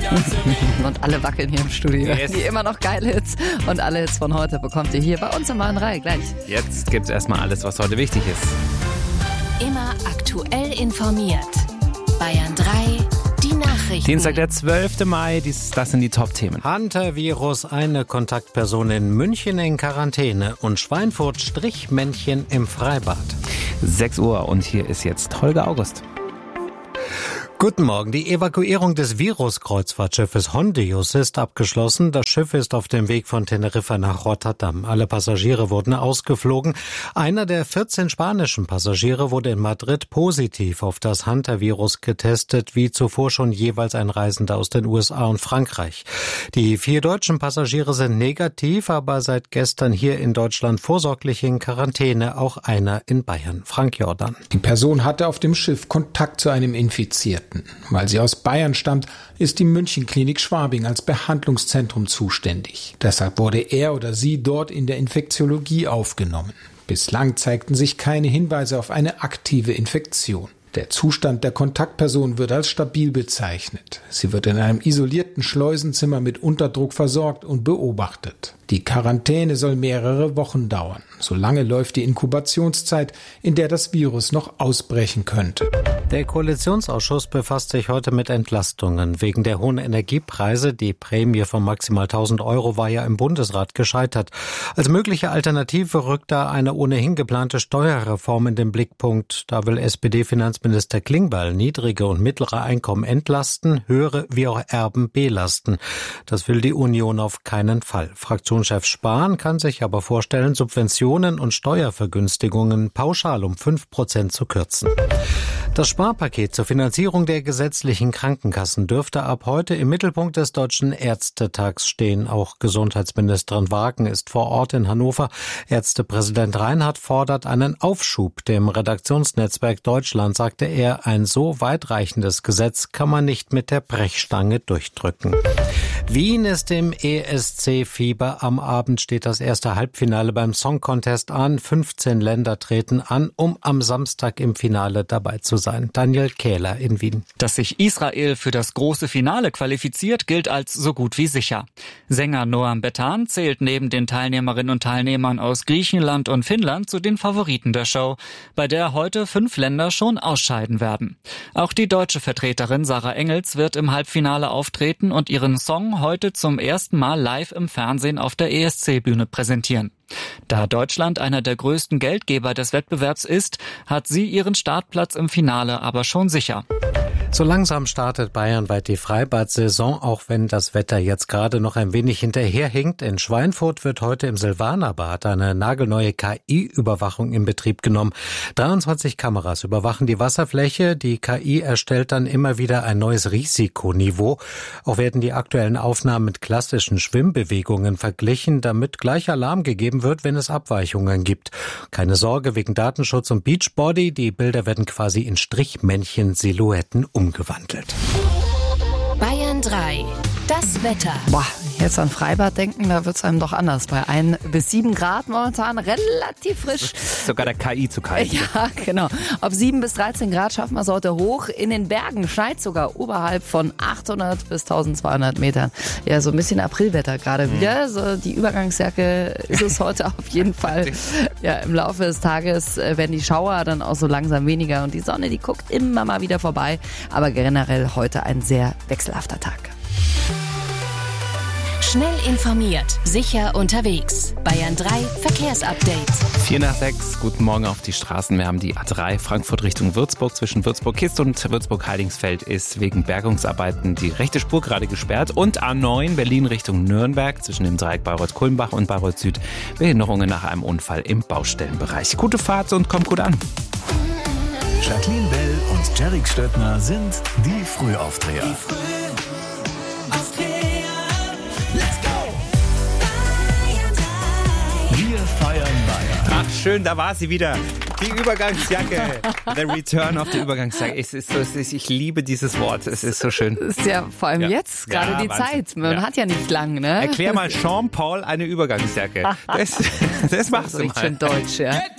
Und alle wackeln hier im Studio. Yes. Die immer noch geile Hits. Und alle Hits von heute bekommt ihr hier bei uns in Bayern 3 gleich. Jetzt gibt's erstmal alles, was heute wichtig ist. Immer aktuell informiert. Bayern 3, die Nachrichten. Dienstag, der 12. Mai, das sind die Top-Themen. Hunter-Virus, eine Kontaktperson in München in Quarantäne und Schweinfurt Strichmännchen im Freibad. 6 Uhr und hier ist jetzt Holger August. Guten Morgen. Die Evakuierung des Virus-Kreuzfahrtschiffes Hondius ist abgeschlossen. Das Schiff ist auf dem Weg von Teneriffa nach Rotterdam. Alle Passagiere wurden ausgeflogen. Einer der 14 spanischen Passagiere wurde in Madrid positiv auf das Hunter-Virus getestet, wie zuvor schon jeweils ein Reisender aus den USA und Frankreich. Die 4 deutschen Passagiere sind negativ, aber seit gestern hier in Deutschland vorsorglich in Quarantäne, auch einer in Bayern. Frank Jordan. Die Person hatte auf dem Schiff Kontakt zu einem Infizierten. Weil sie aus Bayern stammt, ist die Münchenklinik Schwabing als Behandlungszentrum zuständig. Deshalb wurde er oder sie dort in der Infektiologie aufgenommen. Bislang zeigten sich keine Hinweise auf eine aktive Infektion. Der Zustand der Kontaktperson wird als stabil bezeichnet. Sie wird in einem isolierten Schleusenzimmer mit Unterdruck versorgt und beobachtet. Die Quarantäne soll mehrere Wochen dauern. Solange läuft die Inkubationszeit, in der das Virus noch ausbrechen könnte. Der Koalitionsausschuss befasst sich heute mit Entlastungen. Wegen der hohen Energiepreise, die Prämie von maximal 1.000 € war ja im Bundesrat gescheitert. Als mögliche Alternative rückt da eine ohnehin geplante Steuerreform in den Blickpunkt. Da will SPD-Finanzminister Klingbeil niedrige und mittlere Einkommen entlasten, höhere wie auch Erben belasten. Das will die Union auf keinen Fall. Fraktionschef Spahn kann sich aber vorstellen, Subventionen und Steuervergünstigungen pauschal um 5% zu kürzen. Das Sparpaket zur Finanzierung der gesetzlichen Krankenkassen dürfte ab heute im Mittelpunkt des Deutschen Ärztetags stehen. Auch Gesundheitsministerin Wagen ist vor Ort in Hannover. Ärztepräsident Reinhardt fordert einen Aufschub. Dem Redaktionsnetzwerk Deutschland sagte er, ein so weitreichendes Gesetz kann man nicht mit der Brechstange durchdrücken. Wien ist im ESC-Fieber. Am Abend steht das erste Halbfinale beim Song Contest an. 15 Länder treten an, um am Samstag im Finale dabei zu sein. Daniel Kähler in Wien. Dass sich Israel für das große Finale qualifiziert, gilt als so gut wie sicher. Sänger Noam Betan zählt neben den Teilnehmerinnen und Teilnehmern aus Griechenland und Finnland zu den Favoriten der Show, bei der heute 5 Länder schon ausscheiden werden. Auch die deutsche Vertreterin Sarah Engels wird im Halbfinale auftreten und ihren Song heute zum ersten Mal live im Fernsehen auf der ESC-Bühne präsentieren. Da Deutschland einer der größten Geldgeber des Wettbewerbs ist, hat sie ihren Startplatz im Finale aber schon sicher. So langsam startet bayernweit die Freibad-Saison, auch wenn das Wetter jetzt gerade noch ein wenig hinterherhinkt. In Schweinfurt wird heute im Silvanerbad eine nagelneue KI-Überwachung in Betrieb genommen. 23 Kameras überwachen die Wasserfläche. Die KI erstellt dann immer wieder ein neues Risikoniveau. Auch werden die aktuellen Aufnahmen mit klassischen Schwimmbewegungen verglichen, damit gleich Alarm gegeben wird, wenn es Abweichungen gibt. Keine Sorge wegen Datenschutz und Beachbody. Die Bilder werden quasi in Strichmännchen-Silhouetten umgewandelt. Bayern 3, das Wetter. Boah, jetzt an Freibad denken, da wird's einem doch anders. Bei 1 bis 7 Grad momentan relativ frisch. Sogar der KI zu kalt. Ja, genau. Auf 7 bis 13 Grad schaffen wir es heute hoch. In den Bergen schneit sogar oberhalb von 800 bis 1200 Metern. Ja, so ein bisschen Aprilwetter gerade wieder. So die Übergangsjacke ist es heute auf jeden Fall. Ja, im Laufe des Tages werden die Schauer dann auch so langsam weniger und die Sonne, die guckt immer mal wieder vorbei. Aber generell heute ein sehr wechselhafter Tag. Schnell informiert, sicher unterwegs. Bayern 3 Verkehrsupdate. 4:06, guten Morgen auf die Straßen. Wir haben die A3 Frankfurt Richtung Würzburg. Zwischen Würzburg-Kist und Würzburg-Heidingsfeld ist wegen Bergungsarbeiten die rechte Spur gerade gesperrt. Und A9 Berlin Richtung Nürnberg zwischen dem Dreieck Bayreuth-Kulmbach und Bayreuth Süd. Behinderungen nach einem Unfall im Baustellenbereich. Gute Fahrt und kommt gut an. Jacqueline Bell und Jerick Stöttner sind die Frühaufdreher. Wir feiern Bayern. Ach schön, da war sie wieder. Die Übergangsjacke. The Return of the Übergangsjacke. Ich liebe dieses Wort. Es ist so schön. Ist ja vor allem jetzt gerade die Wahnsinn. Zeit. Man hat ja nicht lang, ne? Erklär mal Jean-Paul eine Übergangsjacke. Das machst du mal. Schön deutsch, ja.